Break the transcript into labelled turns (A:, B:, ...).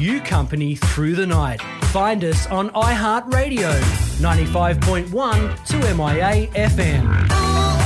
A: you company through the night. Find us on iHeartRadio, 95.1 to MIA FM.